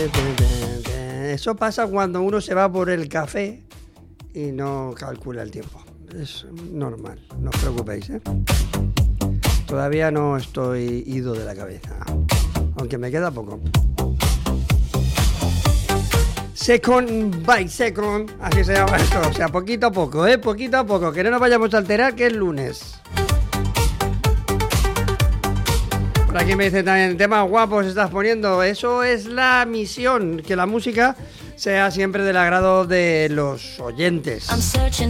Eso pasa cuando uno se va por el café y no calcula el tiempo. Es normal, no os preocupéis, ¿eh? Todavía no estoy ido de la cabeza, aunque me queda poco. Second by second, así se llama esto, o sea, poquito a poco, poquito a poco, que no nos vayamos a alterar, que es lunes. Por aquí me dicen también, temas guapos estás poniendo, eso es la misión, que la música sea siempre del agrado de los oyentes.